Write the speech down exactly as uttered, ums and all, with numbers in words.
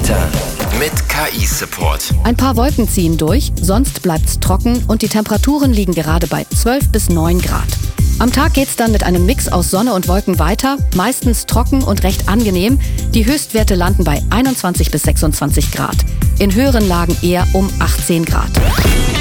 Wetter mit K I-Support. Ein paar Wolken ziehen durch, sonst bleibt's trocken und die Temperaturen liegen gerade bei zwölf bis neun Grad. Am Tag geht's dann mit einem Mix aus Sonne und Wolken weiter, meistens trocken und recht angenehm. Die Höchstwerte landen bei einundzwanzig bis sechsundzwanzig Grad. In höheren Lagen eher um achtzehn Grad.